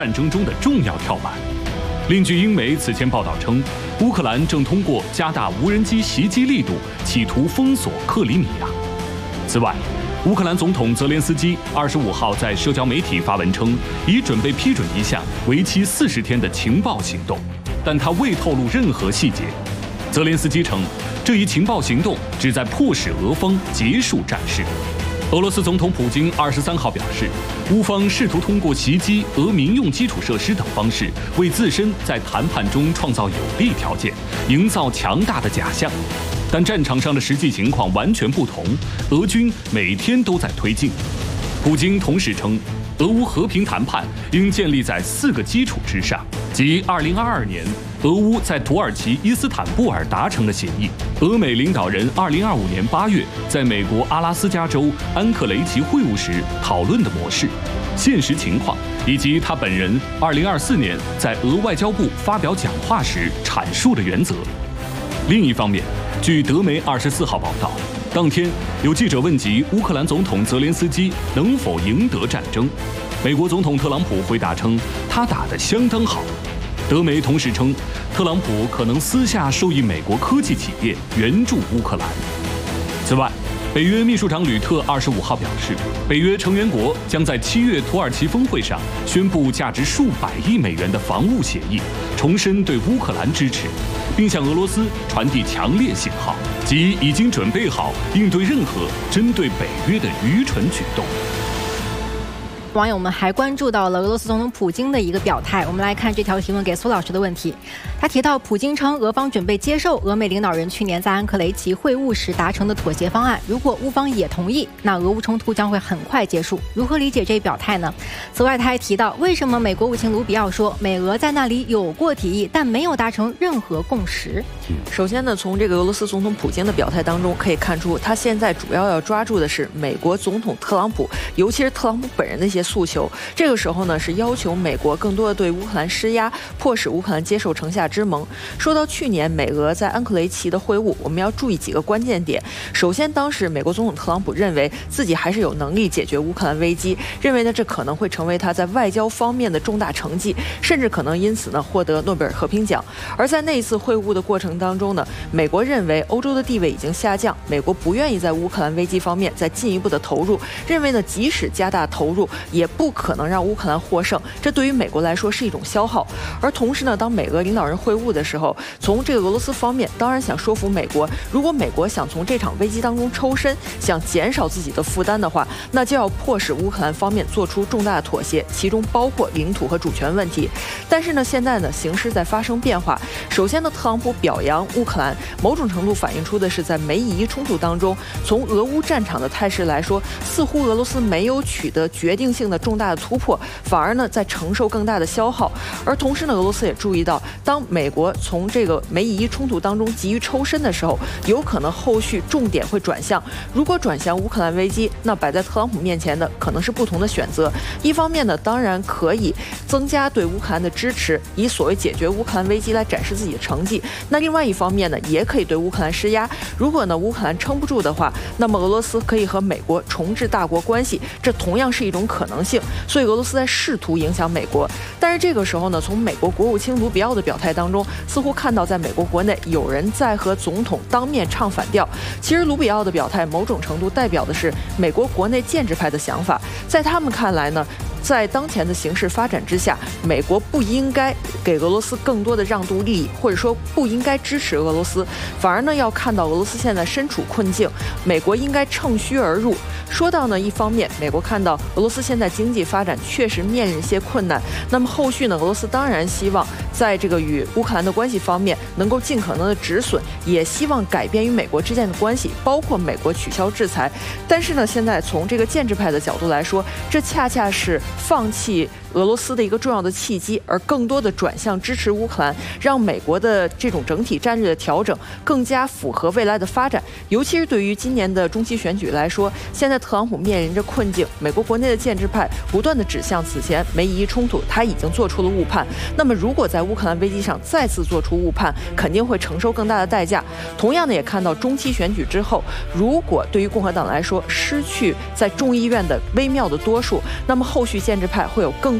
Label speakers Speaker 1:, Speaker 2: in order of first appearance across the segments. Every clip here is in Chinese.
Speaker 1: 战争中的重要跳板。另据英媒此前报道称，乌克兰正通过加大无人机袭击力度，企图封锁克里米亚。此外，乌克兰总统泽连斯基25号在社交媒体发文称，已准备批准一项为期40天的情报行动，但他未透露任何细节。泽连斯基称，这一情报行动旨在迫使俄方结束战事。俄罗斯总统普京23号表示，乌方试图通过袭击俄民用基础设施等方式，为自身在谈判中创造有利条件，营造强大的假象。但战场上的实际情况完全不同，俄军每天都在推进。普京同时称，俄乌和平谈判应建立在4个基础之上，即2022年俄乌在土耳其伊斯坦布尔达成的协议，俄美领导人2025年8月在美国阿拉斯加州安克雷奇会晤时讨论的模式、现实情况，以及他本人2024年在俄外交部发表讲话时阐述的原则。另一方面，据德媒24号报道，当天有记者问及乌克兰总统泽连斯基能否赢得战争，美国总统特朗普回答称，他打得相当好。德媒同时称，特朗普可能私下授意美国科技企业援助乌克兰。此外，北约秘书长吕特25号表示，北约成员国将在7月土耳其峰会上宣布价值数百亿美元的防务协议，重申对乌克兰支持，并向俄罗斯传递强烈信号，即已经准备好应对任何针对北约的愚蠢举动。
Speaker 2: 网友们还关注到了俄罗斯总统普京的一个表态，我们来看这条提问给苏老师的问题。他提到，普京称俄方准备接受俄美领导人去年在安克雷奇会晤时达成的妥协方案，如果乌方也同意，那俄乌冲突将会很快结束。如何理解这一表态呢？此外，他还提到，为什么美国务卿卢比奥说美俄在那里有过提议，但没有达成任何共识？
Speaker 3: 首先呢，从这个俄罗斯总统普京的表态当中可以看出，他现在主要抓住的是美国总统特朗普，尤其是特朗普本人的一些诉求。这个时候呢，是要求美国更多的对乌克兰施压，迫使乌克兰接受城下之盟。说到去年美俄在安克雷奇的会晤，我们要注意几个关键点。首先，当时美国总统特朗普认为自己还是有能力解决乌克兰危机，认为呢这可能会成为他在外交方面的重大成绩，甚至可能因此呢获得诺贝尔和平奖。而在那一次会晤的过程当中呢，美国认为欧洲的地位已经下降，美国不愿意在乌克兰危机方面再进一步的投入，认为呢即使加大投入，也不可能让乌克兰获胜，这对于美国来说是一种消耗。而同时呢，当美俄领导人会晤的时候，从这个俄罗斯方面当然想说服美国，如果美国想从这场危机当中抽身，想减少自己的负担的话，那就要迫使乌克兰方面做出重大的妥协，其中包括领土和主权问题。但是呢，现在呢形势在发生变化。首先呢，特朗普表扬乌克兰，某种程度反映出的是在美以伊冲突当中，从俄乌战场的态势来说，似乎俄罗斯没有取得决定性的重大的突破，反而呢在承受更大的消耗。而同时呢，俄罗斯也注意到，当美国从这个美以伊冲突当中急于抽身的时候，有可能后续重点会转向，如果转向乌克兰危机，那摆在特朗普面前的可能是不同的选择。一方面呢，当然可以增加对乌克兰的支持，以所谓解决乌克兰危机来展示自己的成绩。那另外一方面呢，也可以对乌克兰施压。如果呢乌克兰撑不住的话，那么俄罗斯可以和美国重置大国关系，这同样是一种可能性。所以俄罗斯在试图影响美国。但是这个时候呢，从美国国务卿卢比奥的表态当中，似乎看到在美国国内有人在和总统当面唱反调。其实卢比奥的表态某种程度代表的是美国国内建制派的想法，在他们看来呢，在当前的形势发展之下，美国不应该给俄罗斯更多的让渡利益，或者说不应该支持俄罗斯，反而呢要看到俄罗斯现在身处困境，美国应该乘虚而入。说到呢，一方面美国看到俄罗斯现在经济发展确实面临一些困难，那么后续呢，俄罗斯当然希望在这个与乌克兰的关系方面能够尽可能的止损，也希望改变与美国之间的关系，包括美国取消制裁。但是呢，现在从这个建制派的角度来说，这恰恰是放弃俄罗斯的一个重要的契机，而更多的转向支持乌克兰，让美国的这种整体战略的调整更加符合未来的发展。尤其是对于今年的中期选举来说，现在特朗普面临着困境，美国国内的建制派不断的指向此前美以伊冲突他已经做出了误判，那么如果在乌克兰危机上再次做出误判，肯定会承受更大的代价。同样的，也看到中期选举之后，如果对于共和党来说失去在众议院的微妙的多数，那么后续建制派会有更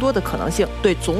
Speaker 3: 多的可能性，对总